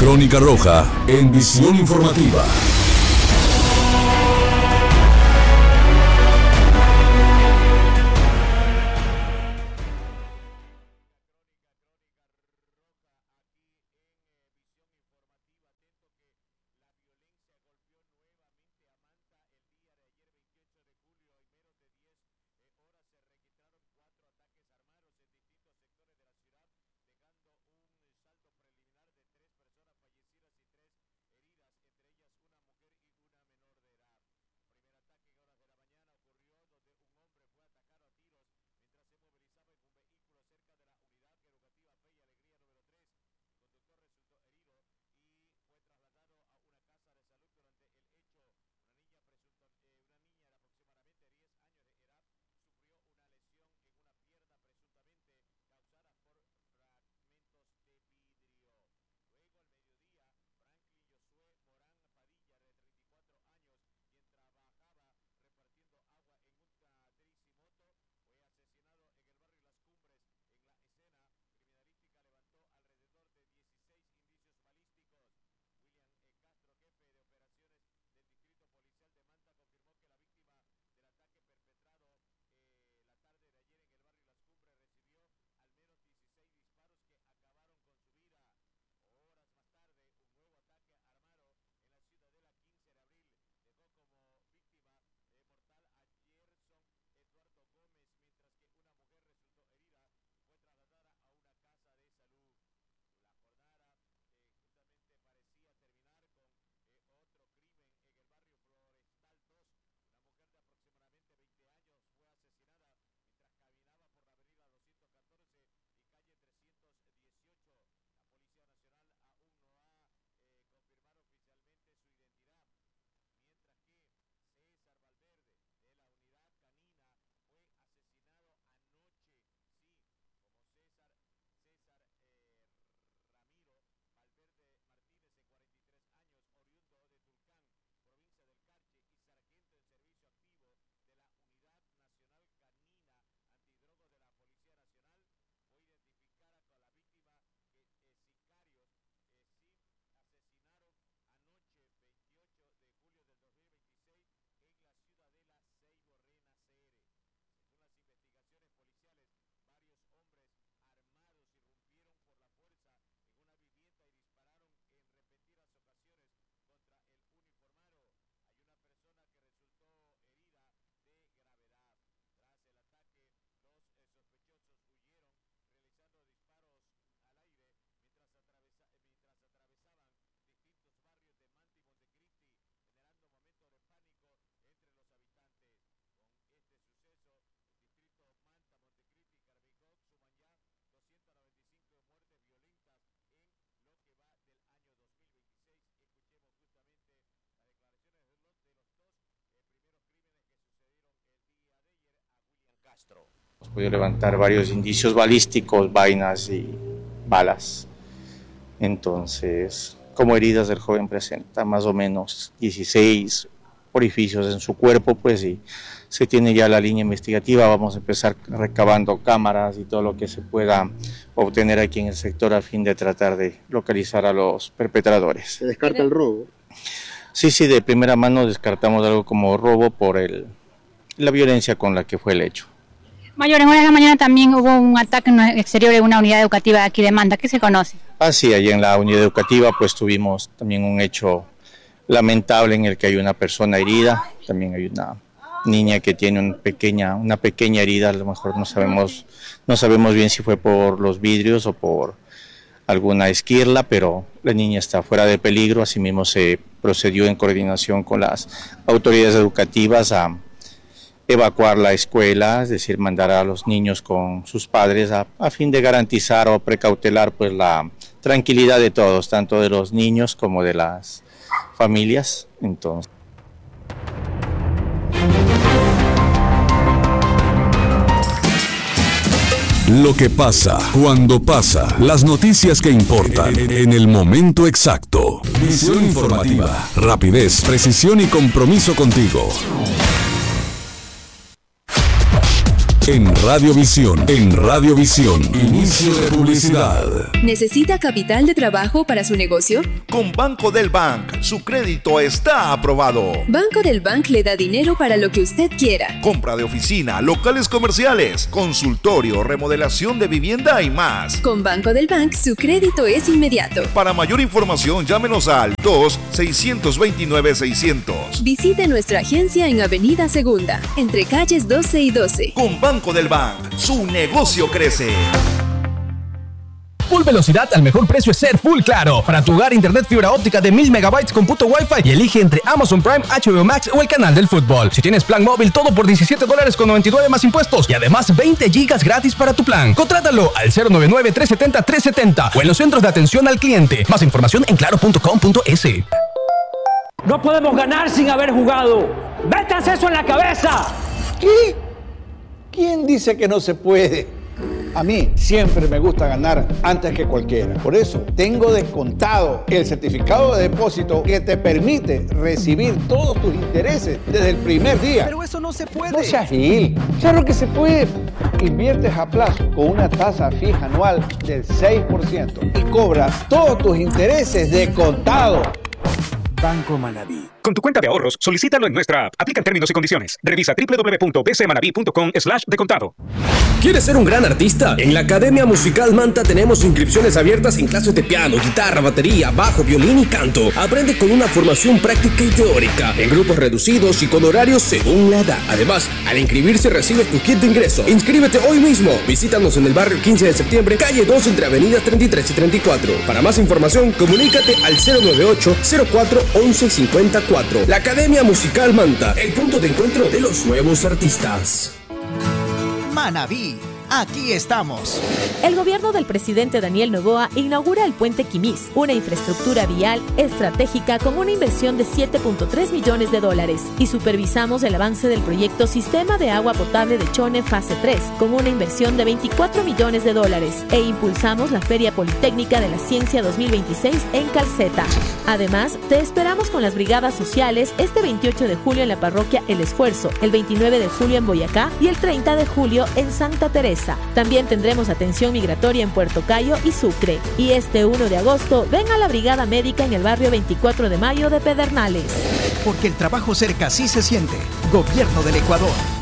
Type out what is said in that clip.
Crónica Roja en Visión Informativa. Hemos podido levantar varios indicios balísticos, vainas y balas. Entonces, como heridas del joven presenta más o menos 16 orificios en su cuerpo, pues y se tiene ya la línea investigativa. Vamos a empezar recabando cámaras y todo lo que se pueda obtener aquí en el sector a fin de tratar de localizar a los perpetradores. ¿Se descarta el robo? Sí, de primera mano descartamos algo como robo por la violencia con la que fue el hecho. Mayor, en horas de la mañana también hubo un ataque en el exterior de una unidad educativa de aquí de Manta. ¿Qué se conoce? Sí, allí en la unidad educativa pues tuvimos también un hecho lamentable en el que hay una persona herida, también hay una niña que tiene una pequeña herida, a lo mejor no sabemos bien si fue por los vidrios o por alguna esquirla, pero la niña está fuera de peligro. Asimismo se procedió en coordinación con las autoridades educativas a evacuar la escuela, es decir, mandar a los niños con sus padres a fin de garantizar o precautelar pues la tranquilidad de todos, tanto de los niños como de las familias. Entonces, lo que pasa, cuando pasa, las noticias que importan, en el momento exacto. Visión informativa, rapidez, precisión y compromiso contigo. En Radiovisión, inicio de publicidad. ¿Necesita capital de trabajo para su negocio? Con Banco del Bank, su crédito está aprobado. Banco del Bank le da dinero para lo que usted quiera. Compra de oficina, locales comerciales, consultorio, remodelación de vivienda y más. Con Banco del Bank, su crédito es inmediato. Para mayor información, llámenos al 2-629-600. Visite nuestra agencia en Avenida Segunda, entre calles 12 y 12. Con Banco del Bank, su negocio crece. Full velocidad al mejor precio es ser Full Claro. Para tu hogar, internet fibra óptica de 1000 megabytes con punto Wi-Fi y elige entre Amazon Prime, HBO Max o el canal del fútbol. Si tienes plan móvil, todo por $17.99 más impuestos y además 20 gigas gratis para tu plan. Contrátalo al 099-370-370 o en los centros de atención al cliente. Más información en claro.com.es. No podemos ganar sin haber jugado. ¡Métanse eso en la cabeza! ¿Qué? ¿Quién dice que no se puede? A mí siempre me gusta ganar antes que cualquiera. Por eso tengo descontado el certificado de depósito que te permite recibir todos tus intereses desde el primer día. Pero eso no se puede. No seas gil. Claro que se puede. Inviertes a plazo con una tasa fija anual del 6% y cobras todos tus intereses descontados. Banco Manabí. Con tu cuenta de ahorros, solicítalo en nuestra app. Aplican términos y condiciones. Revisa www.bcmanabi.com/descontado. ¿Quieres ser un gran artista? En la Academia Musical Manta tenemos inscripciones abiertas en clases de piano, guitarra, batería, bajo, violín y canto. Aprende con una formación práctica y teórica, en grupos reducidos y con horarios según la edad. Además, al inscribirse recibes tu kit de ingreso. Inscríbete hoy mismo. Visítanos en el barrio 15 de septiembre, calle 2 entre avenidas 33 y 34. Para más información, comunícate al 098-04-1154. La Academia Musical Manta, el punto de encuentro de los nuevos artistas. Manabí, aquí estamos. El gobierno del presidente Daniel Noboa inaugura el puente Quimís, una infraestructura vial estratégica con una inversión de $7.3 millones y supervisamos el avance del proyecto Sistema de Agua Potable de Chone Fase 3 con una inversión de $24 millones e impulsamos la Feria Politécnica de la Ciencia 2026 en Calceta. Además, te esperamos con las brigadas sociales este 28 de julio en la parroquia El Esfuerzo, el 29 de julio en Boyacá y el 30 de julio en Santa Teresa. También tendremos atención migratoria en Puerto Cayo y Sucre. Y este 1 de agosto, ven a la Brigada Médica en el barrio 24 de Mayo de Pedernales. Porque el trabajo cerca sí se siente. Gobierno del Ecuador.